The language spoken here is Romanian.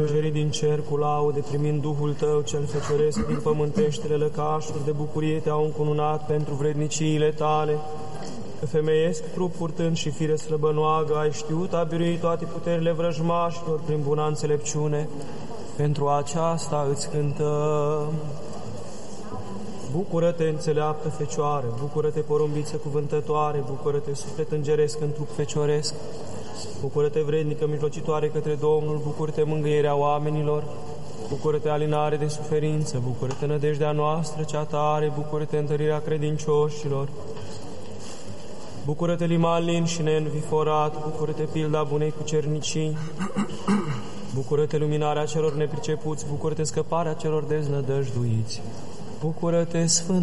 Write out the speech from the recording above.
Îngerii din cer cu laude, primind Duhul Tău cel fecioresc din pământeștile lăcașuri, de bucurie Te-au încununat pentru vredniciile Tale, că femeiesc trup purtând și fire slăbănoagă, ai știut a birui toate puterile vrăjmașilor prin buna înțelepciune. Pentru aceasta îți cântăm. Bucură-te, înțeleaptă Fecioară, bucură-te, porumbiță cuvântătoare, bucură-te, suflet îngeresc în trup fecioresc, bucură-te, vrednică mijlocitoare către Domnul, bucură-te, mângâierea oamenilor, bucură-te, alinare de suferință, bucură-te, nădejdea noastră cea tare, bucură-te, întărirea credincioșilor, bucură-te, liman lin și neînviforat, bucură-te, pilda bunei cucernicii, bucură-te, luminarea celor nepricepuți, bucură-te, scăparea celor deznădăjduiți, bucură-te, Sfânt